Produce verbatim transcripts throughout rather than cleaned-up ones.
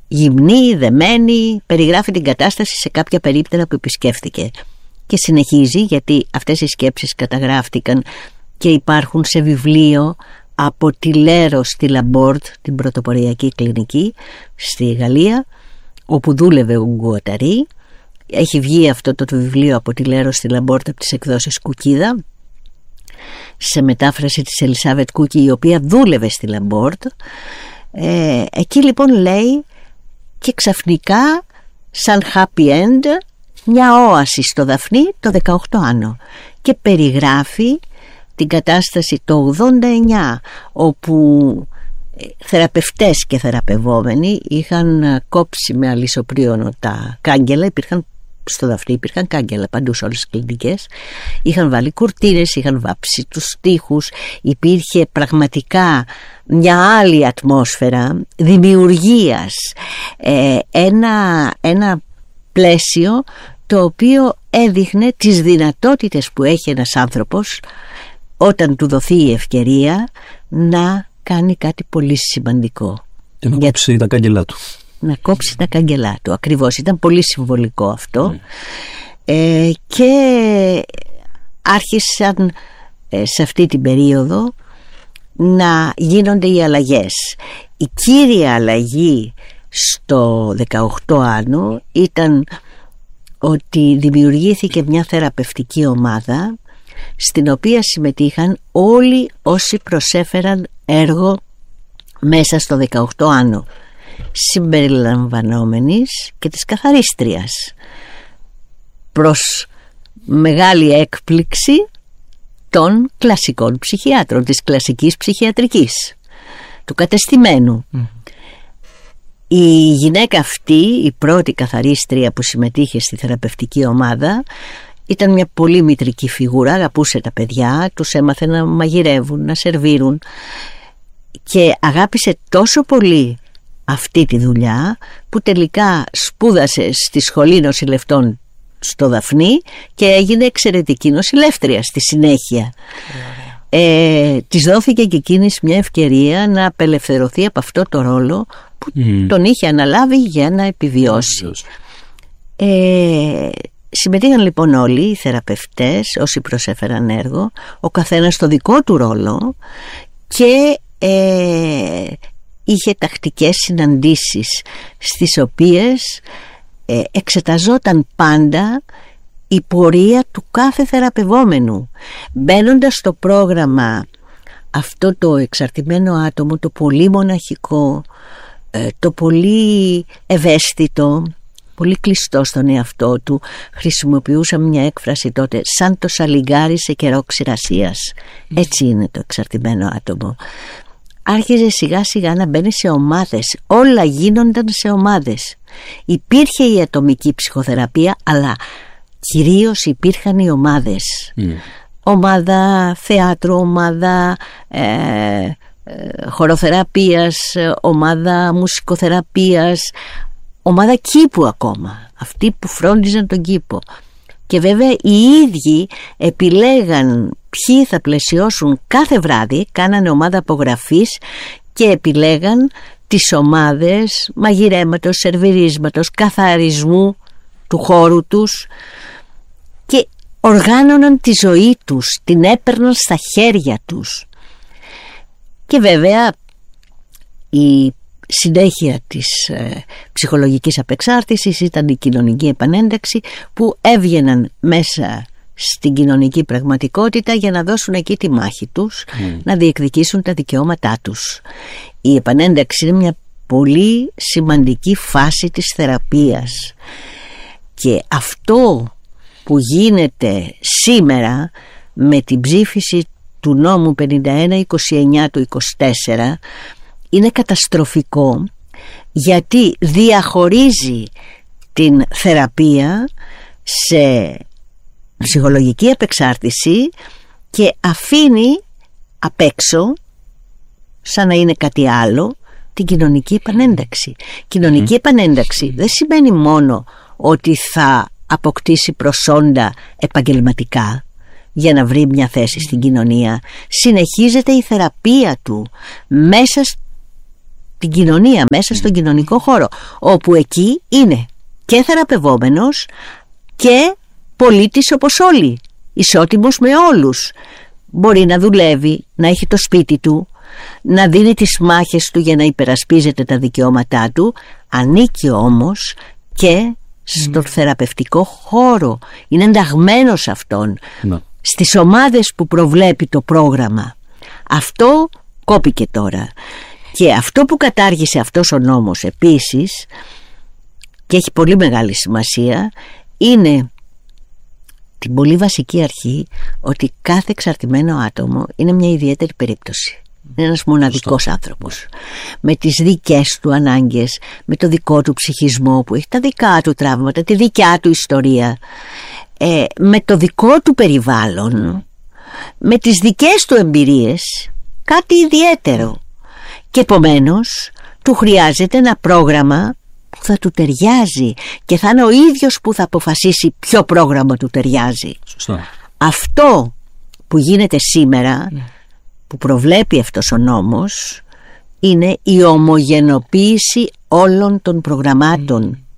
γυμνή, δεμένη, περιγράφει την κατάσταση σε κάποια περίπτερα που επισκέφθηκε. Και συνεχίζει, γιατί αυτές οι σκέψεις καταγράφτηκαν και υπάρχουν σε βιβλίο από τη Λέρο στη Λαμπόρτ, την πρωτοποριακή κλινική στη Γαλλία, όπου δούλευε ο Γκουαταρί. Έχει βγει αυτό το βιβλίο από τη Λέρο στη Λαμπόρτ από τις εκδόσεις Κουκίδα, σε μετάφραση της Ελισάβετ Κούκη, η οποία δούλευε στη Λαμπόρτ. Ε, εκεί λοιπόν λέει, και ξαφνικά σαν happy end, μια όαση στο Δαφνί το δεκαοκτώ άνω, και περιγράφει την κατάσταση το ογδόντα εννιά, όπου θεραπευτές και θεραπευόμενοι είχαν κόψει με αλυσοπρίωνο τα κάγκελα. Υπήρχαν στο Δαφνί, υπήρχαν κάγκελα παντού σε όλες τις κλινικές. Είχαν βάλει κουρτίνες, είχαν βάψει τους τοίχους. Υπήρχε πραγματικά μια άλλη ατμόσφαιρα δημιουργίας, ε, ένα, ένα πλαίσιο το οποίο έδειχνε τις δυνατότητες που έχει ένας άνθρωπος όταν του δοθεί η ευκαιρία να κάνει κάτι πολύ σημαντικό. Και να Για... κόψει τα κάγκελά του. Να κόψει τα κάγκελά του, ακριβώς. Ήταν πολύ συμβολικό αυτό. Mm. Ε, και άρχισαν ε, σε αυτή την περίοδο να γίνονται οι αλλαγές. Η κύρια αλλαγή στο δεκαοκτώ άνω ήταν ότι δημιουργήθηκε μια θεραπευτική ομάδα στην οποία συμμετείχαν όλοι όσοι προσέφεραν έργο μέσα στο δεκαοκτώ άνω, συμπεριλαμβανόμενης και της καθαρίστριας, προς μεγάλη έκπληξη των κλασικών ψυχιάτρων, της κλασικής ψυχιατρικής, του κατεστημένου. Mm. Η γυναίκα αυτή, η πρώτη καθαρίστρια που συμμετείχε στη θεραπευτική ομάδα, ήταν μια πολύ μητρική φιγούρα, αγαπούσε τα παιδιά, τους έμαθε να μαγειρεύουν, να σερβίρουν, και αγάπησε τόσο πολύ αυτή τη δουλειά που τελικά σπούδασε στη Σχολή Νοσηλευτών στο Δαφνί και έγινε εξαιρετική νοσηλεύτρια στη συνέχεια. Ε, της δόθηκε και εκείνης μια ευκαιρία να απελευθερωθεί από αυτό το ρόλο που mm. τον είχε αναλάβει για να επιβιώσει. Ε, συμμετείχαν λοιπόν όλοι οι θεραπευτές, όσοι προσέφεραν έργο, ο καθένας στο δικό του ρόλο, και ε, είχε τακτικές συναντήσεις στις οποίες ε, εξεταζόταν πάντα η πορεία του κάθε θεραπευόμενου, μπαίνοντας στο πρόγραμμα αυτό το εξαρτημένο άτομο, το πολύ μοναχικό, ε, το πολύ ευαίσθητο, πολύ κλειστό στον εαυτό του. Χρησιμοποιούσαμε μια έκφραση τότε, σαν το σαλιγκάρι σε καιρό ξηρασίας. Έτσι είναι το εξαρτημένο άτομο. Άρχιζε σιγά σιγά να μπαίνει σε ομάδες. Όλα γίνονταν σε ομάδες. Υπήρχε η ατομική ψυχοθεραπεία, αλλά κυρίως υπήρχαν οι ομάδες. Mm. Ομάδα θεάτρου, ομάδα ε, ε, χοροθεραπείας, ομάδα μουσικοθεραπείας, ομάδα κήπου ακόμα, αυτοί που φρόντιζαν τον κήπο. Και βέβαια οι ίδιοι επιλέγαν ποιοι θα πλαισιώσουν κάθε βράδυ, κάνανε ομάδα απογραφής και επιλέγαν τις ομάδες μαγειρέματος, σερβιρίσματος, καθαρισμού του χώρου τους, και οργάνωναν τη ζωή τους, την έπαιρναν στα χέρια τους. Και βέβαια η συνέχεια της ε, ψυχολογικής απεξάρτησης ήταν η κοινωνική επανένταξη, που έβγαιναν μέσα στην κοινωνική πραγματικότητα για να δώσουν εκεί τη μάχη τους, mm. να διεκδικήσουν τα δικαιώματά τους. Η επανένταξη είναι μια πολύ σημαντική φάση της θεραπείας, και αυτό που γίνεται σήμερα με την ψήφιση του νόμου πενήντα ένα είκοσι εννιά του είκοσι τέσσερα είναι καταστροφικό, γιατί διαχωρίζει την θεραπεία σε ψυχολογική επεξάρτηση και αφήνει απ' έξω, σαν να είναι κάτι άλλο, την κοινωνική επανένταξη. Κοινωνική mm. επανένταξη δεν σημαίνει μόνο ότι θα αποκτήσει προσόντα επαγγελματικά για να βρει μια θέση στην κοινωνία. Συνεχίζεται η θεραπεία του μέσα την κοινωνία, μέσα στον κοινωνικό χώρο, όπου εκεί είναι και θεραπευόμενος και πολίτης όπως όλοι, ισότιμος με όλους. Μπορεί να δουλεύει, να έχει το σπίτι του, να δίνει τις μάχες του για να υπερασπίζεται τα δικαιώματά του, ανήκει όμως και στον mm. θεραπευτικό χώρο, είναι ενταγμένος αυτόν, no. στις ομάδες που προβλέπει το πρόγραμμα. Αυτό κόπηκε τώρα. Και αυτό που κατάργησε αυτός ο νόμος επίσης, και έχει πολύ μεγάλη σημασία, είναι την πολύ βασική αρχή ότι κάθε εξαρτημένο άτομο είναι μια ιδιαίτερη περίπτωση. Είναι ένας μοναδικός άνθρωπος, με τις δικές του ανάγκες, με το δικό του ψυχισμό που έχει τα δικά του τραύματα, τη δικιά του ιστορία, ε, με το δικό του περιβάλλον, με τις δικές του εμπειρίες, κάτι ιδιαίτερο. Και επομένως του χρειάζεται ένα πρόγραμμα που θα του ταιριάζει και θα είναι ο ίδιος που θα αποφασίσει ποιο πρόγραμμα του ταιριάζει. Σωστά. Αυτό που γίνεται σήμερα, ναι. που προβλέπει αυτός ο νόμος, είναι η ομογενοποίηση όλων των προγραμμάτων, mm.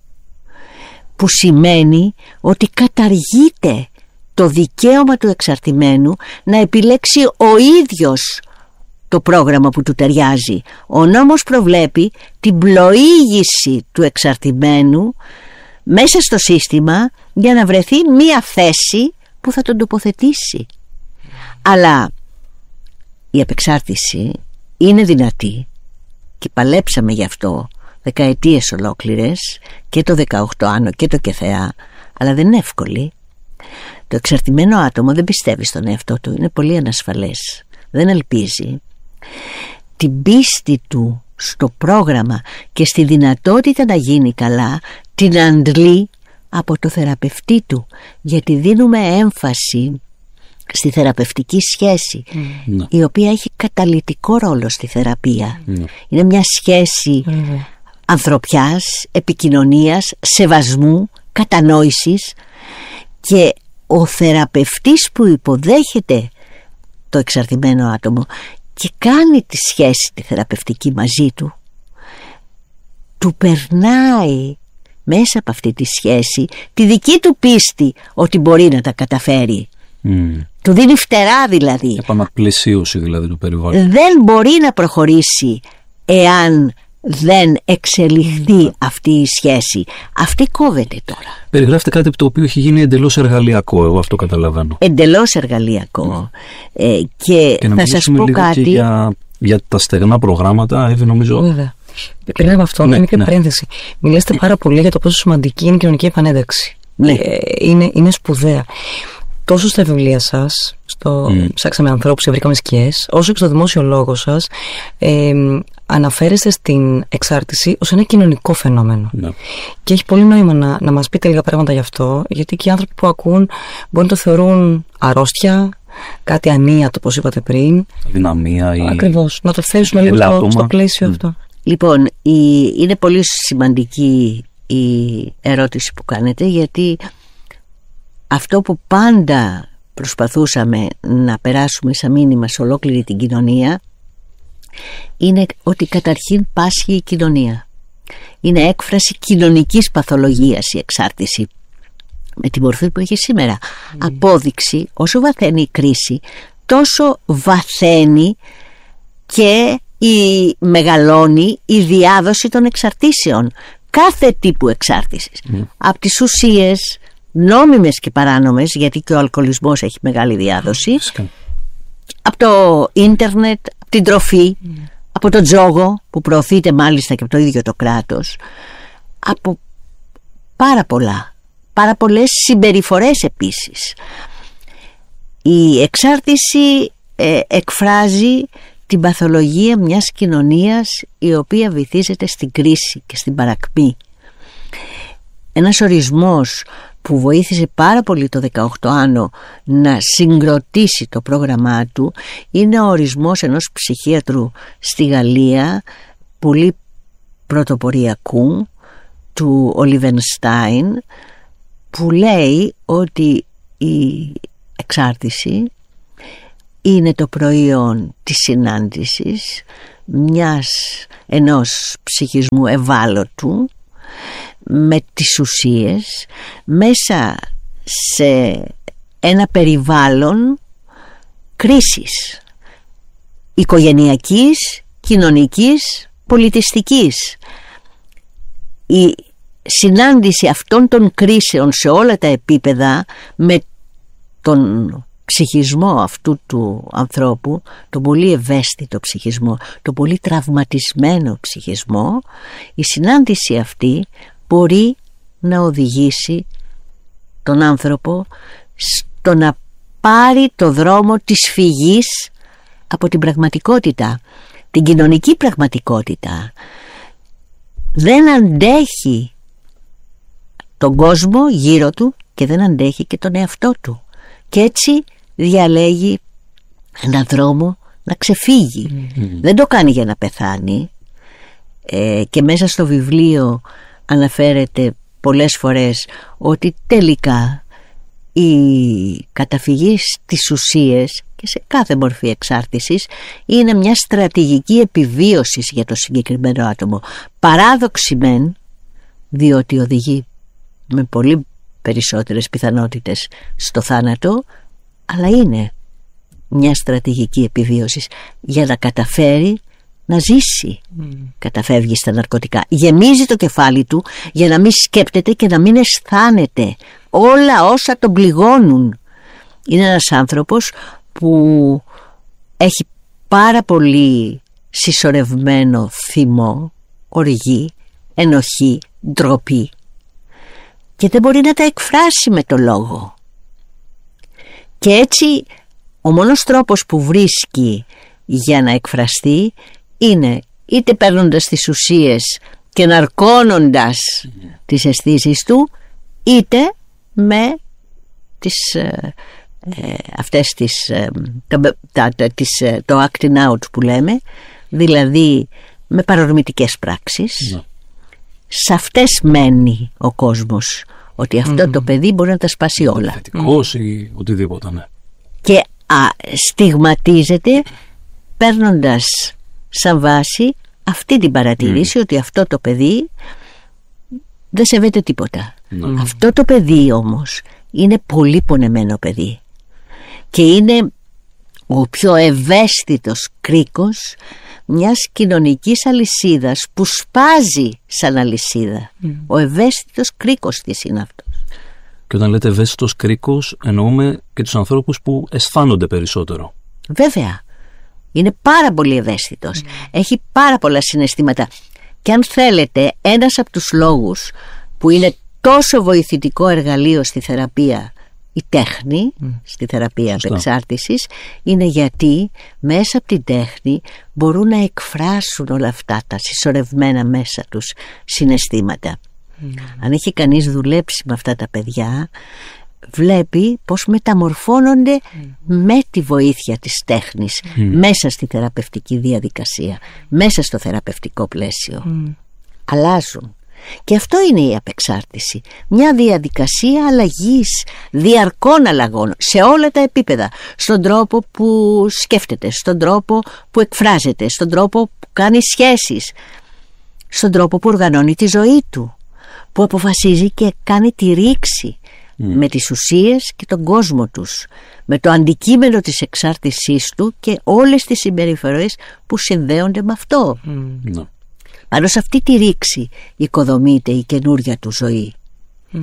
που σημαίνει ότι καταργείται το δικαίωμα του εξαρτημένου να επιλέξει ο ίδιος το πρόγραμμα που του ταιριάζει. Ο νόμος προβλέπει την πλοήγηση του εξαρτημένου μέσα στο σύστημα για να βρεθεί μία θέση που θα τον τοποθετήσει. Αλλά η απεξάρτηση είναι δυνατή και παλέψαμε γι' αυτό δεκαετίες ολόκληρες, και το δεκαοκτώ άνω και το ΚΕΘΕΑ, αλλά δεν είναι εύκολη. Το εξαρτημένο άτομο δεν πιστεύει στον εαυτό του, είναι πολύ ανασφαλές, δεν ελπίζει. Την πίστη του στο πρόγραμμα και στη δυνατότητα να γίνει καλά την αντλεί από το θεραπευτή του, γιατί δίνουμε έμφαση στη θεραπευτική σχέση, mm. η οποία έχει καταλυτικό ρόλο στη θεραπεία. Mm. Είναι μια σχέση mm. ανθρωπιάς, επικοινωνίας, σεβασμού, κατανόησης, και ο θεραπευτής που υποδέχεται το εξαρτημένο άτομο και κάνει τη σχέση τη θεραπευτική μαζί του, του περνάει μέσα από αυτή τη σχέση τη δική του πίστη ότι μπορεί να τα καταφέρει. Mm. Του δίνει φτερά δηλαδή. Επαναπλαισίωση δηλαδή του περιβάλλοντος. Δεν μπορεί να προχωρήσει εάν δεν εξελιχθεί mm. αυτή η σχέση. Αυτή κόβεται τώρα. Περιγράφετε κάτι το οποίο έχει γίνει εντελώς εργαλειακό, εγώ αυτό καταλαβαίνω. Εντελώς εργαλειακό. Mm. Ε, και, και θα σας πω κάτι για, για τα στεγνά προγράμματα, Εύη, νομίζω. Βέβαια. Πριν από αυτό, ναι, μια μικρή ναι. παρένθεση. Μιλήσατε πάρα πολύ για το πόσο σημαντική είναι η κοινωνική επανένταξη. Ναι. Ε, είναι, είναι σπουδαία. Τόσο στα βιβλία σας, στο mm. Ψάξαμε ανθρώπους και βρήκαμε σκιές, όσο και στο δημόσιο λόγο σας, ε, αναφέρεστε στην εξάρτηση ως ένα κοινωνικό φαινόμενο. Yeah. Και έχει πολύ νόημα να, να μας πείτε λίγα πράγματα γι' αυτό, γιατί και οι άνθρωποι που ακούν μπορεί να το θεωρούν αρρώστια, κάτι ανίατο, όπως είπατε πριν. Δυναμία ή... Ακριβώς, να το θέσουμε λίγο στο, στο πλαίσιο mm. αυτό. Λοιπόν, η, είναι πολύ σημαντική η ερώτηση που κάνετε, γιατί αυτό που πάντα προσπαθούσαμε να περάσουμε σαν μήνυμα σε ολόκληρη την κοινωνία είναι ότι καταρχήν πάσχει η κοινωνία. Είναι έκφραση κοινωνικής παθολογίας η εξάρτηση, με τη μορφή που έχει σήμερα. Mm. Απόδειξη, όσο βαθαίνει η κρίση, τόσο βαθαίνει και η μεγαλώνει η διάδοση των εξαρτήσεων, κάθε τύπου εξάρτησης, mm. από τις ουσίες νόμιμες και παράνομες, γιατί και ο αλκοολισμός έχει μεγάλη διάδοση, mm. από το ίντερνετ, από την τροφή, mm. από το τζόγο που προωθείται μάλιστα και από το ίδιο το κράτος, από πάρα πολλά, πάρα πολλές συμπεριφορές επίσης. Η εξάρτηση ε, εκφράζει την παθολογία μιας κοινωνίας η οποία βυθίζεται στην κρίση και στην παρακμή. Ένας ορισμός που βοήθησε πάρα πολύ το δεκαοκτώ άνω να συγκροτήσει το πρόγραμμά του είναι ο ορισμός ενός ψυχίατρου στη Γαλλία, πολύ πρωτοποριακού, του Ολιβενστάιν, που λέει ότι η εξάρτηση είναι το προϊόν της συνάντησης μιας, ενός ψυχισμού ευάλωτου, με τις ουσίες, μέσα σε ένα περιβάλλον κρίσης οικογενειακής, κοινωνικής, πολιτιστικής. Η συνάντηση αυτών των κρίσεων σε όλα τα επίπεδα με τον ψυχισμό αυτού του ανθρώπου, τον πολύ ευαίσθητο ψυχισμό, τον πολύ τραυματισμένο ψυχισμό, η συνάντηση αυτή μπορεί να οδηγήσει τον άνθρωπο στο να πάρει το δρόμο της φυγής από την πραγματικότητα, την κοινωνική πραγματικότητα. Δεν αντέχει τον κόσμο γύρω του και δεν αντέχει και τον εαυτό του, και έτσι διαλέγει έναν δρόμο να ξεφύγει. Mm-hmm. Δεν το κάνει για να πεθάνει, ε, και μέσα στο βιβλίο αναφέρεται πολλές φορές ότι τελικά η καταφυγή στις ουσίες και σε κάθε μορφή εξάρτησης είναι μια στρατηγική επιβίωσης για το συγκεκριμένο άτομο. Παράδοξη μεν, διότι οδηγεί με πολύ περισσότερες πιθανότητες στο θάνατο, αλλά είναι μια στρατηγική επιβίωσης για να καταφέρει να ζήσει. Mm. Καταφεύγει στα ναρκωτικά, γεμίζει το κεφάλι του για να μην σκέπτεται και να μην αισθάνεται όλα όσα τον πληγώνουν. Είναι ένας άνθρωπος που έχει πάρα πολύ συσσωρευμένο θυμό, οργή, ενοχή, ντροπή, και δεν μπορεί να τα εκφράσει με το λόγο. Και έτσι ο μόνος τρόπος που βρίσκει για να εκφραστεί είναι είτε παίρνοντας τις ουσίες και ναρκώνοντας mm. τις αισθήσεις του, είτε με τις, ε, ε, αυτές τις, ε, το, τα, τα, τις, ε, το acting out που λέμε, δηλαδή με παρορμητικές πράξεις. Mm. Σε αυτές μένει ο κόσμος, ότι αυτό mm. το παιδί μπορεί να τα σπάσει όλα. Θετικός mm. ή οτιδήποτε, ναι. Και α, στιγματίζεται παίρνοντας σαν βάση αυτή την παρατήρηση mm. ότι αυτό το παιδί δεν σέβεται τίποτα. Mm. Αυτό το παιδί όμως είναι πολύ πονεμένο παιδί και είναι ο πιο ευαίσθητος κρίκος μιας κοινωνικής αλυσίδας που σπάζει σαν αλυσίδα. Mm. Ο ευαίσθητος κρίκος της είναι αυτός. Και όταν λέτε ευαίσθητος κρίκος, εννοούμε και τους ανθρώπους που αισθάνονται περισσότερο. Βέβαια. Είναι πάρα πολύ ευαίσθητος. Mm. Έχει πάρα πολλά συναισθήματα. Και αν θέλετε, ένας από τους λόγους που είναι τόσο βοηθητικό εργαλείο στη θεραπεία, η τέχνη, mm. στη θεραπεία απεξάρτησης, είναι γιατί μέσα από την τέχνη μπορούν να εκφράσουν όλα αυτά τα συσσωρευμένα μέσα τους συναισθήματα. Mm. Αν έχει κανείς δουλέψει με αυτά τα παιδιά, βλέπει πως μεταμορφώνονται mm. με τη βοήθεια της τέχνης mm. μέσα στη θεραπευτική διαδικασία, μέσα στο θεραπευτικό πλαίσιο. Mm. Αλλάζουν. Και αυτό είναι η απεξάρτηση. Μια διαδικασία αλλαγής, διαρκών αλλαγών σε όλα τα επίπεδα. Στον τρόπο που σκέφτεται, στον τρόπο που εκφράζεται, στον τρόπο που κάνει σχέσεις, στον τρόπο που οργανώνει τη ζωή του, που αποφασίζει και κάνει τη ρήξη mm. με τις ουσίες και τον κόσμο τους, με το αντικείμενο της εξάρτησής του και όλες τις συμπεριφορές που συνδέονται με αυτό. Mm. No. Πάνω σε αυτή τη ρήξη οικοδομείται η καινούρια του ζωή. Mm.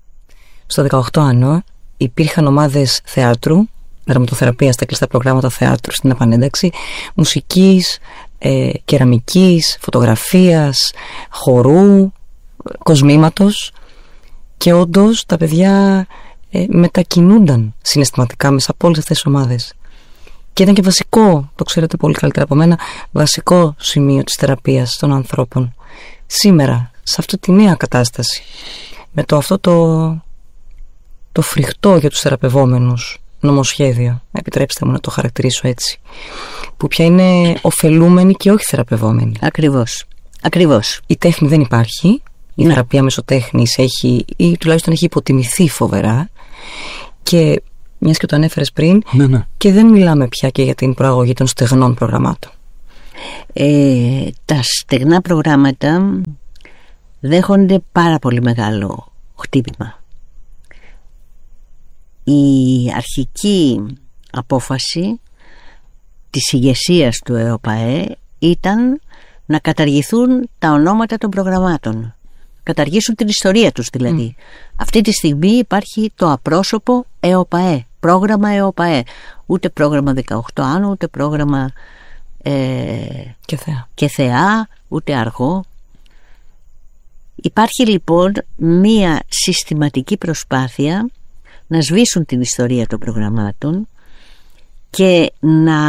Στο δεκαοκτώ άνω υπήρχαν ομάδες θεάτρου, δραματοθεραπεία στα κλειστά προγράμματα θεάτρου στην επανένταξη, μουσικής, ε, κεραμικής, φωτογραφίας, χορού, κοσμήματος, και όντως τα παιδιά ε, μετακινούνταν συναισθηματικά μέσα από όλες αυτές τις ομάδες. Και ήταν και βασικό, το ξέρετε πολύ καλύτερα από μένα, βασικό σημείο της θεραπείας των ανθρώπων. Σήμερα, σε αυτή τη νέα κατάσταση, με το αυτό το, το φρικτό για τους θεραπευόμενους νομοσχέδιο, επιτρέψτε μου να το χαρακτηρίσω έτσι, που πια είναι ωφελούμενοι και όχι θεραπευόμενοι. Ακριβώς. Ακριβώς. Η τέχνη δεν υπάρχει, η ναι. θεραπεία μέσω τέχνης έχει, ή τουλάχιστον έχει υποτιμηθεί φοβερά, και μιας και το ανέφερες πριν, ναι, ναι. και δεν μιλάμε πια και για την προαγωγή των στεγνών προγραμμάτων. Ε, τα στεγνά προγράμματα δέχονται πάρα πολύ μεγάλο χτύπημα. Η αρχική απόφαση της ηγεσίας του ΕΟΠΑΕ ήταν να καταργηθούν τα ονόματα των προγραμμάτων, καταργήσουν την ιστορία τους δηλαδή. Mm. Αυτή τη στιγμή υπάρχει το απρόσωπο ΕΟΠΑΕ, πρόγραμμα ΕΟΠΑΕ, ούτε πρόγραμμα δεκαοκτώ άνω, ούτε πρόγραμμα ε, και, θεά. και θεά, ούτε αργό. Υπάρχει λοιπόν μία συστηματική προσπάθεια να σβήσουν την ιστορία των προγραμμάτων και να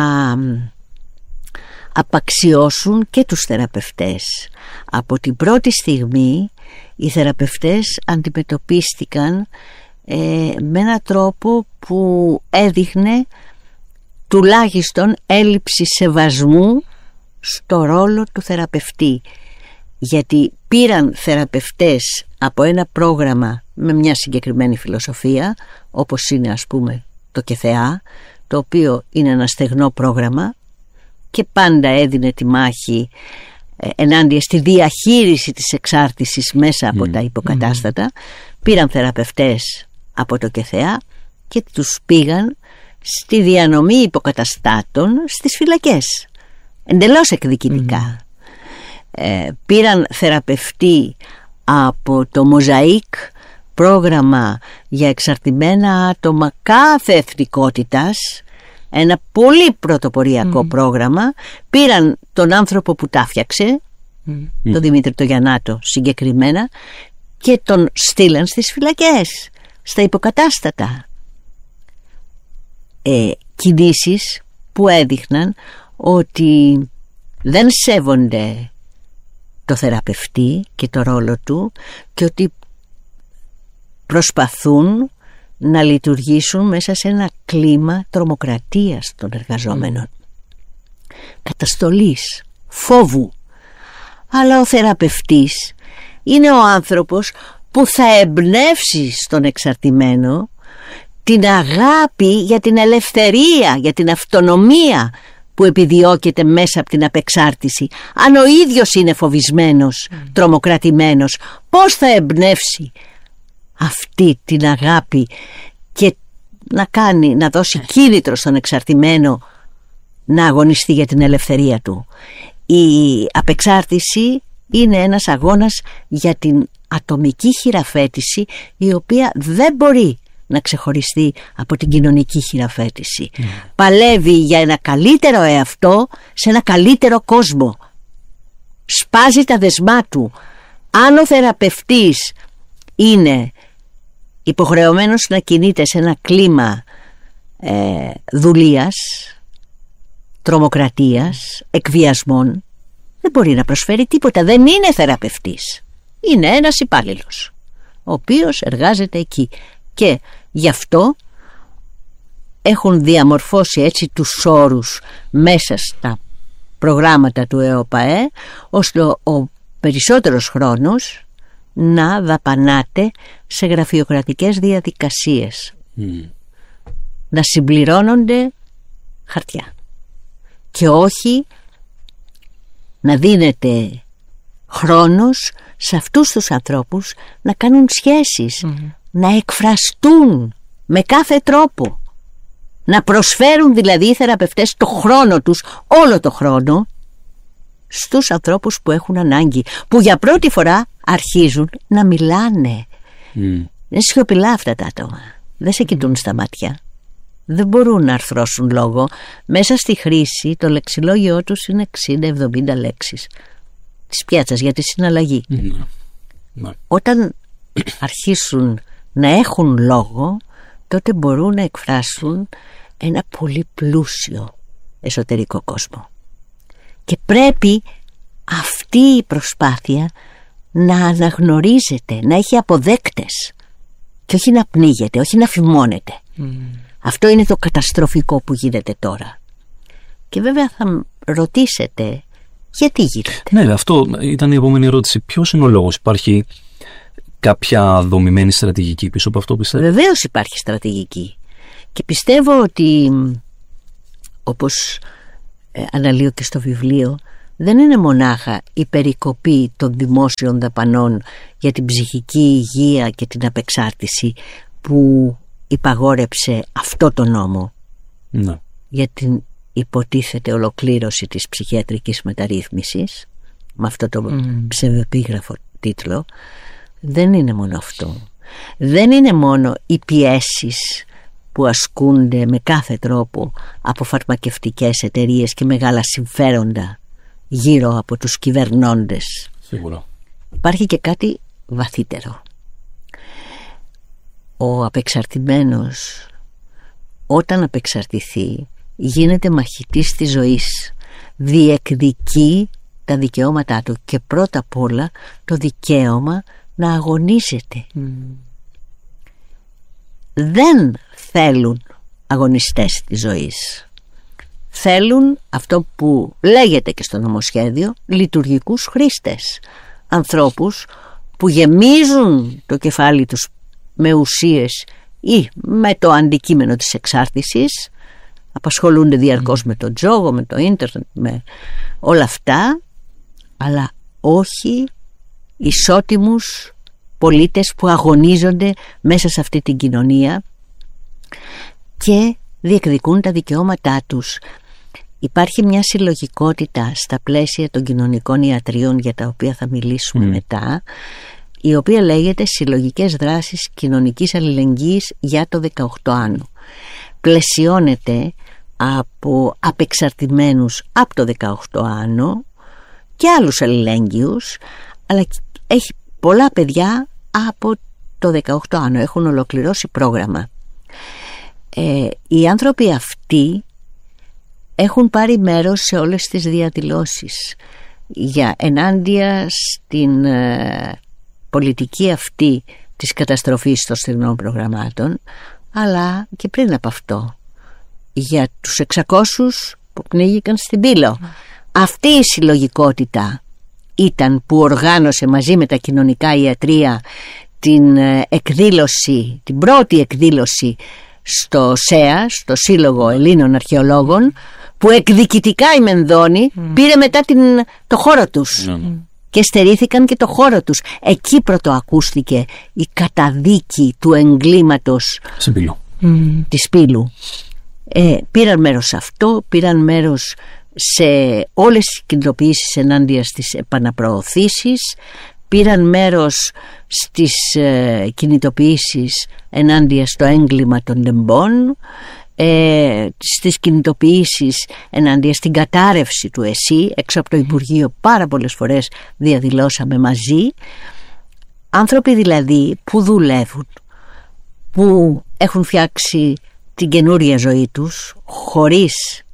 απαξιώσουν και τους θεραπευτές. Από την πρώτη στιγμή οι θεραπευτές αντιμετωπίστηκαν ε, με έναν τρόπο που έδειχνε τουλάχιστον έλλειψη σεβασμού στο ρόλο του θεραπευτή, γιατί πήραν θεραπευτές από ένα πρόγραμμα με μια συγκεκριμένη φιλοσοφία, όπως είναι ας πούμε το ΚΕΘΕΑ, το οποίο είναι ένα στεγνό πρόγραμμα και πάντα έδινε τη μάχη ε, ενάντια στη διαχείριση της εξάρτησης μέσα από mm. τα υποκατάστατα. Mm. Πήραν θεραπευτές από το ΚΕΘΕΑ και τους πήγαν στη διανομή υποκαταστάτων στις φυλακές, εντελώς εκδικητικά. Mm. Ε, πήραν θεραπευτή από το Μοζαΐκ, πρόγραμμα για εξαρτημένα άτομα κάθε εθνικότητας, ένα πολύ πρωτοποριακό mm. πρόγραμμα. Πήραν τον άνθρωπο που τα φτιάξε, mm. τον Δημήτρη το Γιαννάτο συγκεκριμένα, και τον στείλαν στις φυλακές, στα υποκατάστατα. Ε, κινήσεις που έδειχναν ότι δεν σέβονται το θεραπευτή και το ρόλο του και ότι προσπαθούν να λειτουργήσουν μέσα σε ένα κλίμα τρομοκρατίας των εργαζόμενων, καταστολής, φόβου. Αλλά ο θεραπευτής είναι ο άνθρωπος που θα εμπνεύσει στον εξαρτημένο την αγάπη για την ελευθερία, για την αυτονομία που επιδιώκεται μέσα από την απεξάρτηση. Αν ο ίδιος είναι φοβισμένος, mm. τρομοκρατημένος, πώς θα εμπνεύσει αυτή την αγάπη και να κάνει, να δώσει κίνητρο στον εξαρτημένο να αγωνιστεί για την ελευθερία του? Η απεξάρτηση είναι ένας αγώνας για την ατομική χειραφέτηση, η οποία δεν μπορεί να ξεχωριστεί από την κοινωνική χειραφέτηση. Mm. Παλεύει για ένα καλύτερο εαυτό σε ένα καλύτερο κόσμο. Σπάζει τα δεσμά του. Αν ο θεραπευτής είναι υποχρεωμένος να κινείται σε ένα κλίμα ε, δουλείας, τρομοκρατίας, εκβιασμών, δεν μπορεί να προσφέρει τίποτα. Δεν είναι θεραπευτής. Είναι ένας υπάλληλος, ο οποίος εργάζεται εκεί. Και γι' αυτό έχουν διαμορφώσει έτσι τους όρους μέσα στα προγράμματα του ΕΟΠΑΕ, ώστε ο περισσότερος χρόνος να δαπανάται σε γραφειοκρατικές διαδικασίες, mm. να συμπληρώνονται χαρτιά και όχι να δίνεται χρόνος σε αυτούς τους ανθρώπους να κάνουν σχέσεις, mm. να εκφραστούν με κάθε τρόπο, να προσφέρουν δηλαδή οι θεραπευτές το χρόνο τους, όλο το χρόνο, στους ανθρώπους που έχουν ανάγκη, που για πρώτη φορά αρχίζουν να μιλάνε. Mm. Είναι σιωπηλά αυτά τα άτομα, δεν σε κοιτούν στα μάτια, δεν μπορούν να αρθρώσουν λόγο. Μέσα στη χρήση το λεξιλόγιό τους είναι εξήντα εβδομήντα λέξεις της πιάτσας για τη συναλλαγή. Mm. Mm. Όταν αρχίσουν να έχουν λόγο, τότε μπορούν να εκφράσουν ένα πολύ πλούσιο εσωτερικό κόσμο. Και πρέπει αυτή η προσπάθεια να αναγνωρίζεται, να έχει αποδέκτες και όχι να πνίγεται, όχι να φημώνεται. Mm. Αυτό είναι το καταστροφικό που γίνεται τώρα. Και βέβαια θα ρωτήσετε γιατί γίνεται. Ναι, αυτό ήταν η επόμενη ερώτηση. Ποιος είναι ο λόγος? Υπάρχει κάποια δομημένη στρατηγική πίσω από αυτό, πιστεύω? Βεβαίως υπάρχει στρατηγική. Και πιστεύω ότι, όπως ε, αναλύω και στο βιβλίο, δεν είναι μονάχα η περικοπή των δημόσιων δαπανών για την ψυχική υγεία και την απεξάρτηση που υπαγόρεψε αυτό το νόμο, ναι, για την υποτίθεται ολοκλήρωση της ψυχιατρικής μεταρρύθμισης, με αυτό το mm. ψευδεπίγραφο τίτλο. Δεν είναι μόνο αυτό. Δεν είναι μόνο οι πιέσεις που ασκούνται με κάθε τρόπο από φαρμακευτικές εταιρείες και μεγάλα συμφέροντα γύρω από τους κυβερνώντες. Σίγουρα. Υπάρχει και κάτι βαθύτερο. Ο απεξαρτημένος, όταν απεξαρτηθεί, γίνεται μαχητής της ζωής. Διεκδικεί τα δικαιώματά του και πρώτα απ' όλα το δικαίωμα να αγωνίζεται. Mm. Δεν θέλουν αγωνιστές της ζωής. Θέλουν αυτό που λέγεται και στο νομοσχέδιο, λειτουργικούς χρήστες. Ανθρώπους που γεμίζουν το κεφάλι τους με ουσίες ή με το αντικείμενο της εξάρτησης, απασχολούνται διαρκώς mm. με το τζόγο, με το ίντερνετ, με όλα αυτά, αλλά όχι ισότιμους πολίτες που αγωνίζονται μέσα σε αυτή την κοινωνία και διεκδικούν τα δικαιώματά τους. Υπάρχει μια συλλογικότητα στα πλαίσια των κοινωνικών ιατρίων, για τα οποία θα μιλήσουμε mm. μετά, η οποία λέγεται Συλλογικές Δράσεις Κοινωνικής Αλληλεγγύης για το δεκαοκτώ άνω. Πλαισιώνεται από απεξαρτημένους από το δεκαοκτώ άνω και άλλους αλληλέγγυους, αλλά έχει πολλά παιδιά από το δεκαοκτώ άνω, έχουν ολοκληρώσει πρόγραμμα. Ε, οι άνθρωποι αυτοί έχουν πάρει μέρος σε όλες τις διαδηλώσεις για ενάντια στην ε, πολιτική αυτή της καταστροφής των στεγνών προγραμμάτων, αλλά και πριν από αυτό για τους εξακόσιους που πνίγηκαν στην Πύλο. Mm. Αυτή η συλλογικότητα ήταν που οργάνωσε μαζί με τα κοινωνικά ιατρεία την εκδήλωση, την πρώτη εκδήλωση στο ΣΕΑ, στο Σύλλογο Ελλήνων Αρχαιολόγων, που εκδικητικά η Μενδώνη mm. πήρε μετά την, το χώρο τους mm. και στερήθηκαν και το χώρο τους. Εκεί πρωτοακούστηκε η καταδίκη του εγκλήματος mm. της Πύλου. Ε, πήραν μέρος σε αυτό, πήραν μέρος σε όλες τις κινητοποιήσεις ενάντια στις επαναπροωθήσεις, πήραν μέρος στις ε, κινητοποιήσεις ενάντια στο έγκλημα των τεμπών, ε, στις κινητοποιήσεις ενάντια στην κατάρρευση του ΕΣΥ. Έξω από το Υπουργείο πάρα πολλές φορές διαδηλώσαμε μαζί. Άνθρωποι δηλαδή που δουλεύουν, που έχουν φτιάξει την καινούρια ζωή τους χωρίς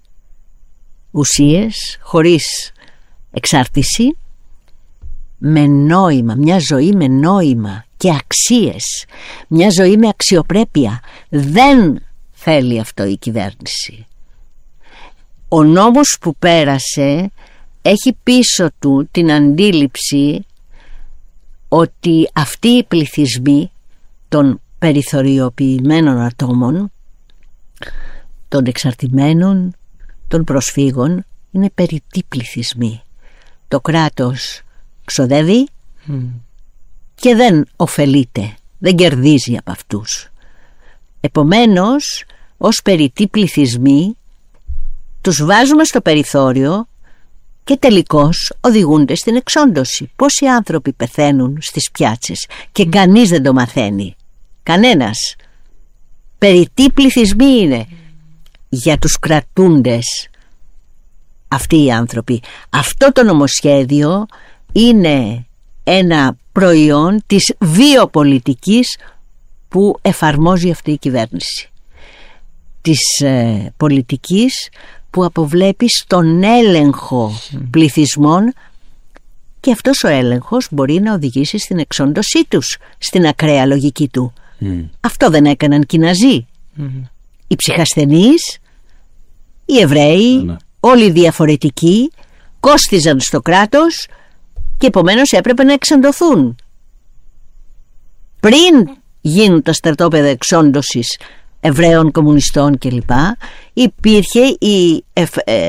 ουσίες, χωρίς εξάρτηση, με νόημα, μια ζωή με νόημα και αξίες, μια ζωή με αξιοπρέπεια. Δεν θέλει αυτό η κυβέρνηση. Ο νόμος που πέρασε έχει πίσω του την αντίληψη ότι αυτοί οι πληθυσμοί των περιθωριοποιημένων ατόμων, των εξαρτημένων, των προσφύγων, είναι περιττοί πληθυσμοί. Το κράτος ξοδεύει mm. και δεν ωφελείται, δεν κερδίζει από αυτούς. Επομένως, ως περιττοί πληθυσμοί τους βάζουμε στο περιθώριο και τελικώς οδηγούνται στην εξόντωση. Πόσοι άνθρωποι πεθαίνουν στις πιάτσες και κανείς δεν το μαθαίνει, κανένας. Περιττοί πληθυσμοί είναι για τους κρατούντες αυτοί οι άνθρωποι. Αυτό το νομοσχέδιο είναι ένα προϊόν της βιοπολιτικής που εφαρμόζει αυτή η κυβέρνηση, της ε, πολιτικής που αποβλέπει στον έλεγχο mm. πληθυσμών, και αυτός ο έλεγχος μπορεί να οδηγήσει στην εξόντωσή τους, στην ακραία λογική του. Mm. Αυτό δεν έκαναν και οι Ναζί. Mm. Οι ψυχασθενείς, οι Εβραίοι, mm. όλοι οι διαφορετικοί κόστιζαν στο κράτος και επομένως έπρεπε να εξοντωθούν. Πριν γίνουν τα στρατόπεδα εξόντωσης Εβραίων, κομμουνιστών κλπ. Υπήρχε η, ευ, ε,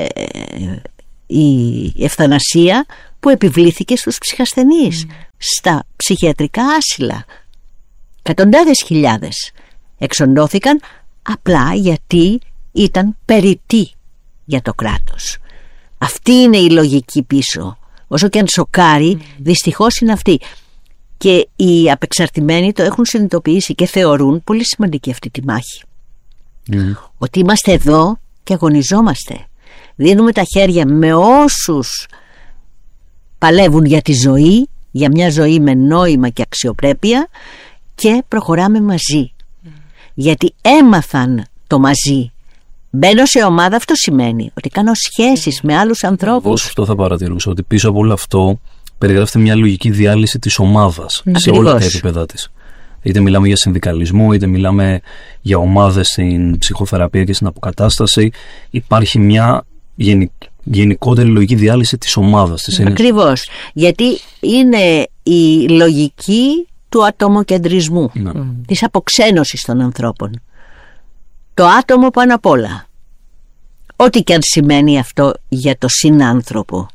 η ευθανασία που επιβλήθηκε στους ψυχασθενείς, mm. στα ψυχιατρικά άσυλα. Εκατοντάδες χιλιάδες εξοντώθηκαν απλά γιατί ήταν περιττοί για το κράτος. Αυτή είναι η λογική πίσω. Όσο και αν σοκάρει, mm. δυστυχώς είναι αυτή. Και οι απεξαρτημένοι το έχουν συνειδητοποιήσει και θεωρούν πολύ σημαντική αυτή τη μάχη. Mm. Ότι είμαστε εδώ και αγωνιζόμαστε. Δίνουμε τα χέρια με όσους παλεύουν για τη ζωή, για μια ζωή με νόημα και αξιοπρέπεια, και προχωράμε μαζί. Mm. Γιατί έμαθαν το μαζί. Μπαίνω σε ομάδα, αυτό σημαίνει ότι κάνω σχέσεις με άλλους ανθρώπους. Αυτό θα παρατηρούσα, ότι πίσω από όλο αυτό περιγράφεται μια λογική διάλυση της ομάδας. Ακριβώς. Σε όλα τα επίπεδα της. Είτε μιλάμε για συνδικαλισμό, είτε μιλάμε για ομάδες στην ψυχοθεραπεία και στην αποκατάσταση. Υπάρχει μια γενικ... γενικότερη λογική διάλυση της ομάδας. Της Ακριβώς. Γιατί είναι η λογική του ατομοκεντρισμού, ναι. της αποξένωσης των ανθρώπων. Το άτομο πάνω απ' όλα. Ό,τι και αν σημαίνει αυτό για το συνάνθρωπο.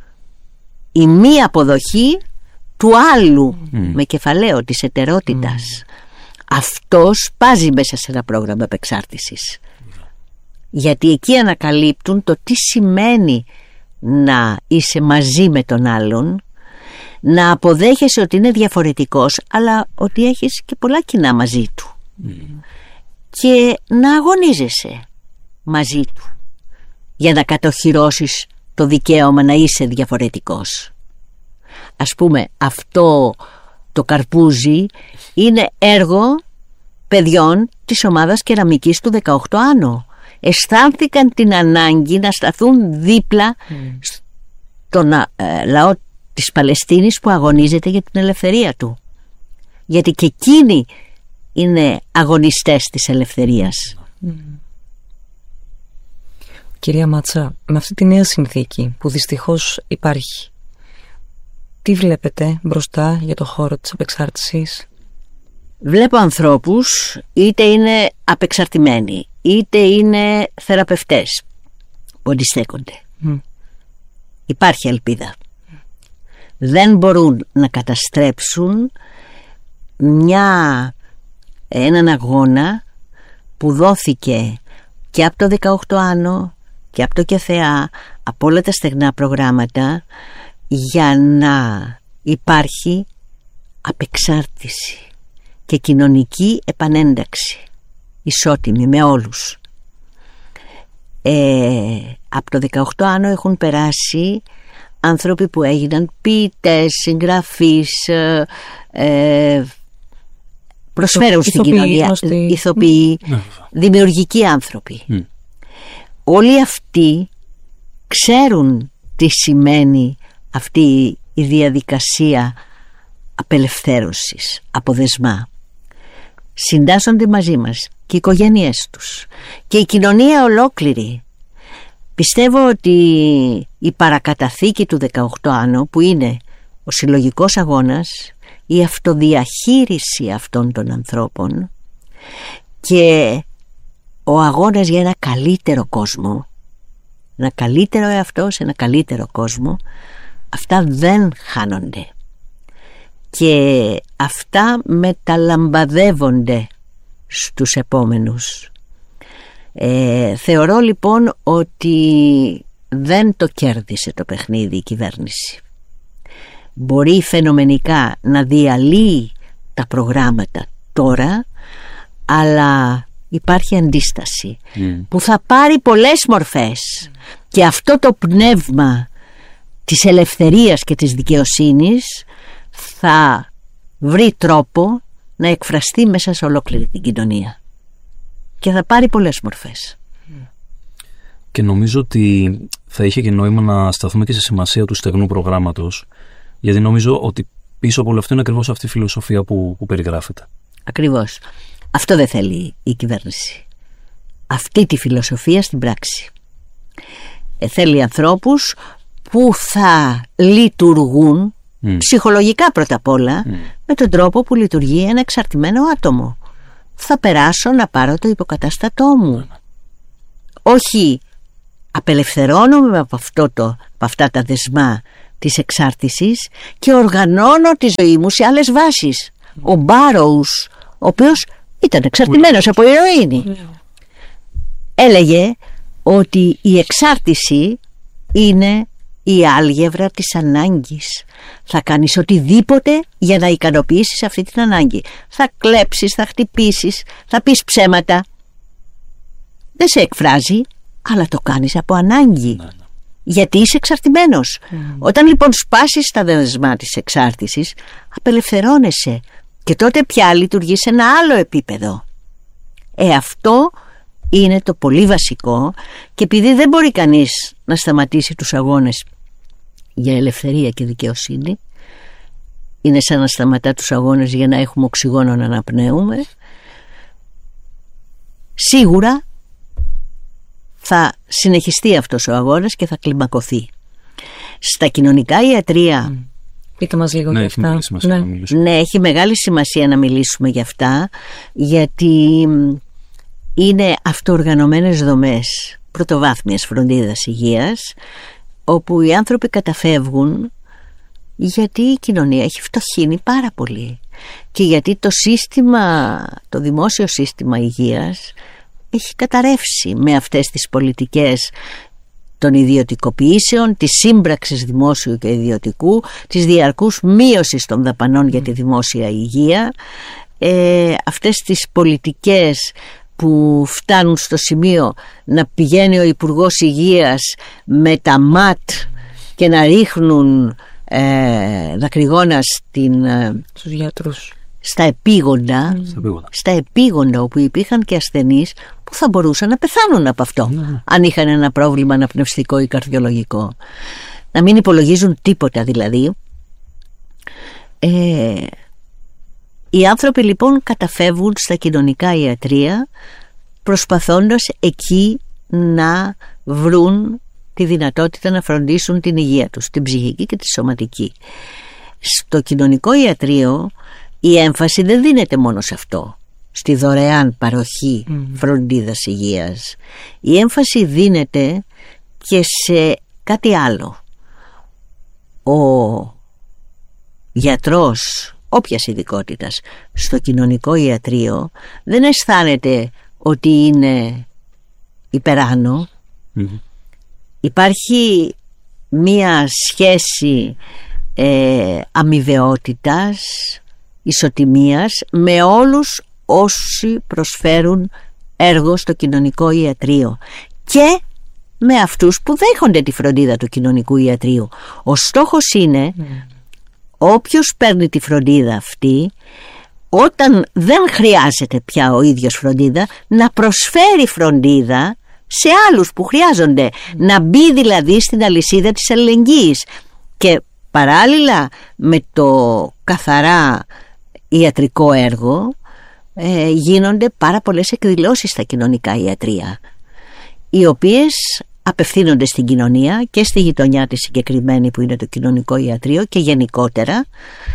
Η μη αποδοχή του άλλου, mm. με κεφαλαίο της εταιρότητας. Mm. Αυτό σπάζει μέσα σε ένα πρόγραμμα επεξάρτησης. Mm. Γιατί εκεί ανακαλύπτουν το τι σημαίνει να είσαι μαζί με τον άλλον, να αποδέχεσαι ότι είναι διαφορετικός, αλλά ότι έχεις και πολλά κοινά μαζί του. Mm. Και να αγωνίζεσαι μαζί του για να κατοχυρώσεις το δικαίωμα να είσαι διαφορετικός. Ας πούμε, αυτό το καρπούζι είναι έργο παιδιών της ομάδας κεραμικής του δεκαοκτώ Άνω. Αισθάνθηκαν την ανάγκη να σταθούν δίπλα mm. στον ε, λαό της Παλαιστίνης που αγωνίζεται για την ελευθερία του. Γιατί και εκείνοι είναι αγωνιστές της ελευθερίας. Mm. Κυρία Μάτσα, με αυτή τη νέα συνθήκη που δυστυχώς υπάρχει, τι βλέπετε μπροστά για το χώρο της απεξάρτησης? Βλέπω ανθρώπους, είτε είναι απεξαρτημένοι, είτε είναι θεραπευτές, που αντιστέκονται. Mm. Υπάρχει ελπίδα. Mm. Δεν μπορούν να καταστρέψουν μια, έναν αγώνα που δόθηκε και από το δεκαοκτώ Άνω και από το ΚΕΘΕΑ, από όλα τα στεγνά προγράμματα, για να υπάρχει απεξάρτηση και κοινωνική επανένταξη ισότιμη με όλους. ε, από το δεκαοκτώ Άνω έχουν περάσει άνθρωποι που έγιναν ποιητές, συγγραφείς, ε, ε, προσφέρουν στην κοινωνία, γνωστοί. Ηθοποιοί, mm. δημιουργικοί άνθρωποι. Mm. Όλοι αυτοί ξέρουν τι σημαίνει αυτή η διαδικασία απελευθέρωσης, αποδεσμά. Συντάσσονται μαζί μας και οι οικογένειές τους και η κοινωνία ολόκληρη. Πιστεύω ότι η παρακαταθήκη του δεκαοκτώ Άνω, που είναι ο συλλογικός αγώνας, η αυτοδιαχείριση αυτών των ανθρώπων και ο αγώνας για ένα καλύτερο κόσμο, ένα καλύτερο εαυτό σε ένα καλύτερο κόσμο, αυτά δεν χάνονται και αυτά μεταλαμπαδεύονται στους επόμενους. Ε, θεωρώ λοιπόν ότι δεν το κέρδισε το παιχνίδι η κυβέρνηση. Μπορεί φαινομενικά να διαλύει τα προγράμματα τώρα, αλλά υπάρχει αντίσταση mm. που θα πάρει πολλές μορφές mm. και αυτό το πνεύμα της ελευθερίας και της δικαιοσύνης θα βρει τρόπο να εκφραστεί μέσα σε ολόκληρη την κοινωνία και θα πάρει πολλές μορφές. Και νομίζω ότι θα είχε και νόημα να σταθούμε και στη σημασία του στεγνού προγράμματος, γιατί νομίζω ότι πίσω από όλο αυτό είναι ακριβώς αυτή η φιλοσοφία που, που περιγράφεται. Ακριβώς. Αυτό δεν θέλει η κυβέρνηση. Αυτή τη φιλοσοφία στην πράξη. Ε, θέλει ανθρώπους που θα λειτουργούν mm. ψυχολογικά πρώτα απ' όλα mm. με τον τρόπο που λειτουργεί ένα εξαρτημένο άτομο. θα περάσω να πάρω το υποκατάστατό μου. Όχι, απελευθερώνομαι από, αυτό το, από αυτά τα δεσμά της εξάρτησης και οργανώνω τη ζωή μου σε άλλες βάσεις. Ο Μπάροους, ο οποίος ήταν εξαρτημένος από ηρωίνη, έλεγε ότι η εξάρτηση είναι η άλγευρα της ανάγκης. Θα κάνεις οτιδήποτε για να ικανοποιήσεις αυτή την ανάγκη. Θα κλέψεις, θα χτυπήσεις, θα πεις ψέματα. Δεν σε εκφράζει, αλλά το κάνεις από ανάγκη. Ναι, ναι. Γιατί είσαι εξαρτημένος. Mm. Όταν λοιπόν σπάσεις τα δεσμά της εξάρτησης, απελευθερώνεσαι και τότε πια λειτουργείς σε ένα άλλο επίπεδο. Ε, αυτό είναι το πολύ βασικό, και επειδή δεν μπορεί κανείς να σταματήσει τους αγώνες για ελευθερία και δικαιοσύνη, είναι σαν να σταματά τους αγώνες για να έχουμε οξυγόνο να αναπνέουμε, σίγουρα θα συνεχιστεί αυτός ο αγώνας και θα κλιμακωθεί. Στα κοινωνικά ιατρεία, mm. πείτε μας λίγο ναι, για αυτά. Ναι. ναι, έχει μεγάλη σημασία να μιλήσουμε για αυτά, γιατί είναι αυτοοργανωμένες δομές πρωτοβάθμιας φροντίδας υγείας, όπου οι άνθρωποι καταφεύγουν γιατί η κοινωνία έχει φτωχύνει πάρα πολύ και γιατί το σύστημα, το δημόσιο σύστημα υγείας έχει καταρρεύσει με αυτές τις πολιτικές των ιδιωτικοποιήσεων, της σύμπραξης δημόσιου και ιδιωτικού, της διαρκούς μείωσης των δαπανών για τη δημόσια υγεία, ε, αυτές τις πολιτικές που φτάνουν στο σημείο να πηγαίνει ο Υπουργός Υγείας με τα ματ και να ρίχνουν ε, δακρυγόνα στην, ε, στους γιατρούς. Στα επίγοντα, mm. στα επίγοντα όπου υπήρχαν και ασθενείς που θα μπορούσαν να πεθάνουν από αυτό mm. αν είχαν ένα πρόβλημα αναπνευστικό ή καρδιολογικό. Να μην υπολογίζουν τίποτα δηλαδή. Ε, οι άνθρωποι λοιπόν καταφεύγουν στα κοινωνικά ιατρεία προσπαθώντας εκεί να βρουν τη δυνατότητα να φροντίσουν την υγεία τους, την ψυχική και τη σωματική. Στο κοινωνικό ιατρείο η έμφαση δεν δίνεται μόνο σε αυτό, στη δωρεάν παροχή mm. φροντίδας υγείας. Η έμφαση δίνεται και σε κάτι άλλο. Ο γιατρός όποιας ειδικότητας στο κοινωνικό ιατρείο δεν αισθάνεται ότι είναι υπεράνω. Mm-hmm. Υπάρχει μία σχέση ε, αμοιβαιότητας, ισοτιμίας με όλους όσοι προσφέρουν έργο στο κοινωνικό ιατρείο και με αυτούς που δέχονται τη φροντίδα του κοινωνικού ιατρείου. Ο στόχος είναι mm. όποιος παίρνει τη φροντίδα αυτή, όταν δεν χρειάζεται πια ο ίδιος φροντίδα, να προσφέρει φροντίδα σε άλλους που χρειάζονται, mm. να μπει δηλαδή στην αλυσίδα της αλληλεγγύης. Και παράλληλα με το καθαρά ιατρικό έργο ε, γίνονται πάρα πολλές εκδηλώσεις στα κοινωνικά ιατρεία, οι οποίες απευθύνονται στην κοινωνία και στη γειτονιά της συγκεκριμένη που είναι το κοινωνικό ιατρείο και γενικότερα,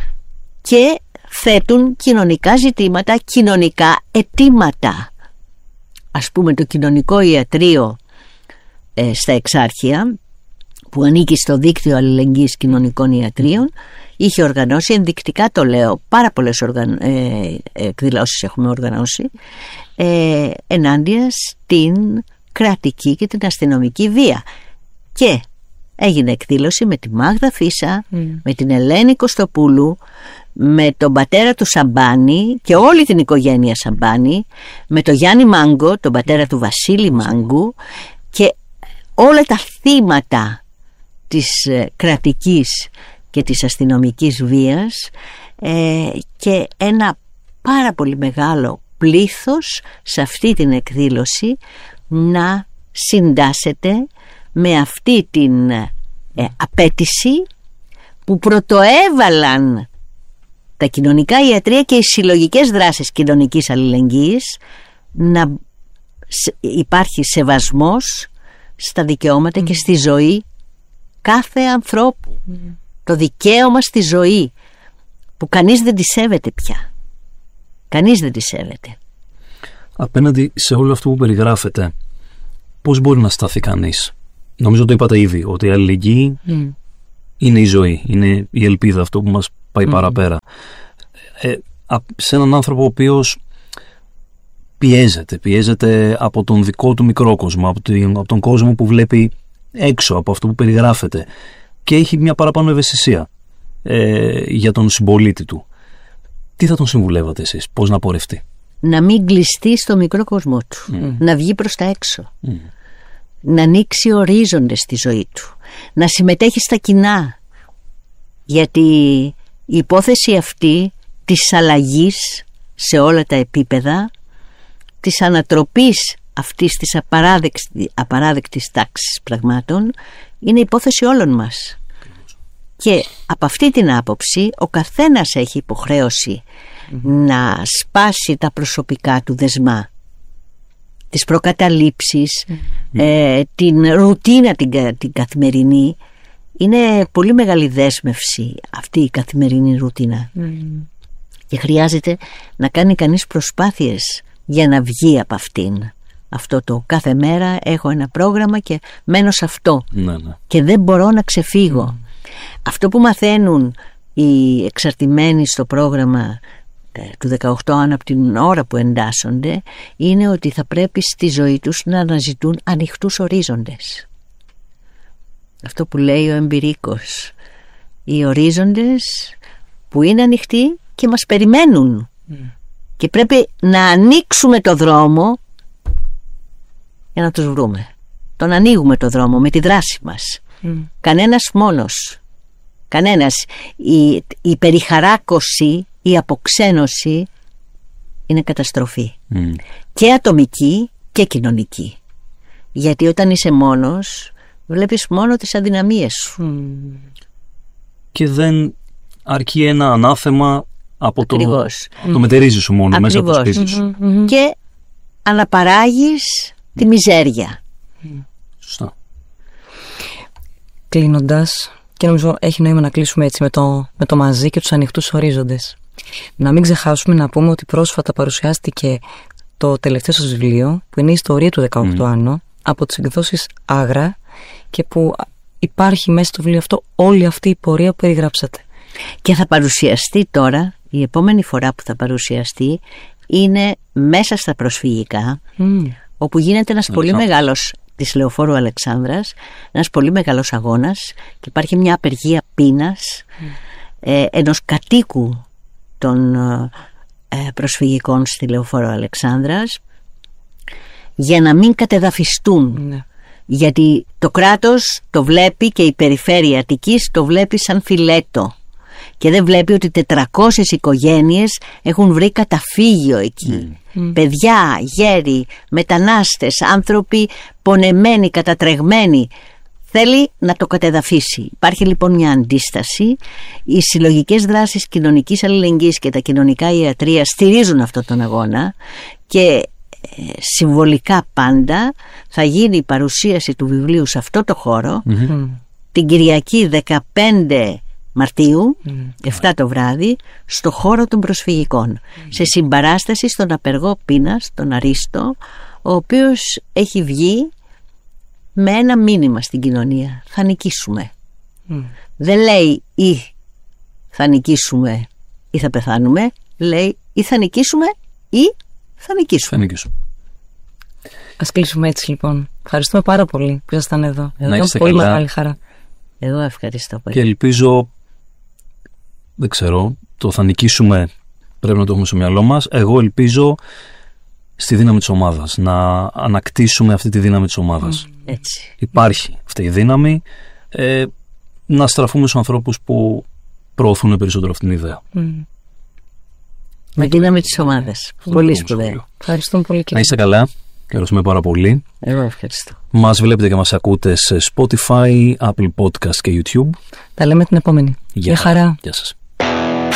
και θέτουν κοινωνικά ζητήματα, κοινωνικά αιτήματα. Ας πούμε το κοινωνικό ιατρείο ε, στα Εξάρχεια, που ανήκει στο δίκτυο αλληλεγγύης κοινωνικών ιατρίων, είχε οργανώσει, ενδεικτικά το λέω, πάρα πολλές οργαν... ε, εκδηλώσεις έχουμε οργανώσει ε, ενάντια στην κρατική και την αστυνομική βία. Και έγινε εκδήλωση με τη Μάγδα Φίσα, mm. με την Ελένη Κωστοπούλου, με τον πατέρα του Σαμπάνη και όλη την οικογένεια Σαμπάνη, με τον Γιάννη Μάγκο, τον πατέρα του Βασίλη Μάγκου, και όλα τα θύματα της κρατικής και της αστυνομικής βίας, ε, και ένα πάρα πολύ μεγάλο πλήθος σε αυτή την εκδήλωση να συντάσσεται με αυτή την ε, απέτηση που πρωτοέβαλαν τα κοινωνικά ιατρεία και οι συλλογικές δράσεις κοινωνικής αλληλεγγύης, να υπάρχει σεβασμός στα δικαιώματα mm. και στη ζωή κάθε ανθρώπου. Mm. Το δικαίωμα στη ζωή που κανείς δεν τη σέβεται πια. Κανείς δεν τη σέβεται. Απέναντι σε όλο αυτό που περιγράφεται, πώς μπορεί να σταθεί κανείς? Νομίζω το είπατε ήδη, ότι η αλληλεγγύη mm. είναι η ζωή, είναι η ελπίδα, αυτό που μας πάει mm. παραπέρα. Ε, σε έναν άνθρωπο ο οποίος πιέζεται, πιέζεται από τον δικό του μικρό κόσμο, από τον, από τον κόσμο που βλέπει έξω από αυτό που περιγράφεται και έχει μια παραπάνω ευαισθησία ε, για τον συμπολίτη του. Τι θα τον συμβουλεύατε εσείς, πώς να πορευτεί? Να μην κλειστεί στο μικρό κόσμο του, mm. να βγει προς τα έξω, mm. να ανοίξει ορίζοντες στη ζωή του, να συμμετέχει στα κοινά, γιατί η υπόθεση αυτή της αλλαγής σε όλα τα επίπεδα, της ανατροπής αυτής της απαράδεκτης, απαράδεκτης τάξης πραγμάτων, είναι υπόθεση όλων μας. Και από αυτή την άποψη ο καθένας έχει υποχρέωση mm-hmm. να σπάσει τα προσωπικά του δεσμά, τις προκαταλήψεις, mm-hmm. ε, την ρουτίνα την, την καθημερινή. Είναι πολύ μεγάλη δέσμευση αυτή η καθημερινή ρουτίνα mm-hmm. και χρειάζεται να κάνει κανείς προσπάθειες για να βγει από αυτήν. Αυτό το κάθε μέρα έχω ένα πρόγραμμα και μένω σε αυτό ναι, ναι. και δεν μπορώ να ξεφύγω. Mm. Αυτό που μαθαίνουν οι εξαρτημένοι στο πρόγραμμα ε, του δεκαοκτώ αν από την ώρα που εντάσσονται, είναι ότι θα πρέπει στη ζωή τους να αναζητούν ανοιχτούς ορίζοντες. Αυτό που λέει ο εμπειρίκος, οι ορίζοντες που είναι ανοιχτοί και μας περιμένουν mm. και πρέπει να ανοίξουμε το δρόμο για να τους βρούμε. Τον ανοίγουμε το δρόμο με τη δράση μας. Mm. Κανένας μόνος, κανένας. Η, η περιχαράκωση, η αποξένωση είναι καταστροφή. Mm. Και ατομική και κοινωνική. Γιατί όταν είσαι μόνος βλέπεις μόνο τις αδυναμίες σου. Mm. Και δεν αρκεί ένα ανάθεμα από το, mm. το μετερίζει σου μόνο. Ακριβώς. Μέσα από το σπίτι σου. Mm-hmm. Και αναπαράγεις τη μιζέρια. Mm. Σωστά. Κλείνοντας, και νομίζω έχει νόημα να κλείσουμε έτσι με το, με το μαζί και τους ανοιχτούς ορίζοντες. Να μην ξεχάσουμε να πούμε ότι πρόσφατα παρουσιάστηκε το τελευταίο σας βιβλίο, που είναι η ιστορία του δεκαοκτώ mm. Άνω, από τις εκδόσεις Άγρα, και που υπάρχει μέσα στο βιβλίο αυτό όλη αυτή η πορεία που περιγράψατε. Και θα παρουσιαστεί τώρα, η επόμενη φορά που θα παρουσιαστεί είναι μέσα στα προσφυγικά, mm. όπου γίνεται ένας πολύ μεγάλος, της Λεωφόρου Αλεξάνδρας, ένας πολύ μεγάλος αγώνας και υπάρχει μια απεργία πείνας mm. ε, ενός κατοίκου των ε, προσφυγικών στη Λεωφόρο Αλεξάνδρας, για να μην κατεδαφιστούν mm. γιατί το κράτος το βλέπει και η περιφέρεια Αττικής το βλέπει σαν φιλέτο και δεν βλέπει ότι τετρακόσιες οικογένειες έχουν βρει καταφύγιο εκεί. Mm. Παιδιά, γέροι, μετανάστες, άνθρωποι πονεμένοι, κατατρεγμένοι. Θέλει να το κατεδαφίσει. Υπάρχει λοιπόν μια αντίσταση. Οι συλλογικές δράσεις κοινωνικής αλληλεγγύης και τα κοινωνικά ιατρεία στηρίζουν αυτόν τον αγώνα και ε, συμβολικά πάντα θα γίνει η παρουσίαση του βιβλίου σε αυτό το χώρο mm-hmm. την Κυριακή δεκαπέντε Μαρτίου, mm. εφτά το βράδυ, στο χώρο των προσφυγικών, mm. σε συμπαράσταση στον απεργό πείνας, τον Αρίστο, ο οποίος έχει βγει με ένα μήνυμα στην κοινωνία: θα νικήσουμε. Mm. Δεν λέει ή θα νικήσουμε ή θα πεθάνουμε, λέει ή θα νικήσουμε ή θα νικήσουμε. Θα νικήσουμε. Ας κλείσουμε έτσι λοιπόν. Ευχαριστούμε πάρα πολύ που ήσασταν εδώ. Να είστε πολύ καλά. Μεγάλη χαρά. Εγώ ευχαριστώ πολύ. Και ελπίζω, δεν ξέρω, το θα νικήσουμε πρέπει να το έχουμε στο μυαλό μας. Εγώ ελπίζω στη δύναμη της ομάδας, να ανακτήσουμε αυτή τη δύναμη της ομάδας. Mm, έτσι. Υπάρχει αυτή η δύναμη, ε, να στραφούμε στους ανθρώπους που προωθούν περισσότερο αυτήν την ιδέα. Mm. Με δύναμη της ομάδας. Mm. Πολύ σπουδαίο. Ευχαριστούμε πολύ. Να είστε καλά. Ευχαριστούμε πάρα πολύ. Εγώ ευχαριστώ. Μας βλέπετε και μας ακούτε σε Spotify, Apple Podcast και YouTube. Τα λέμε την επόμενη. Γεια, χαρά. Γεια σας.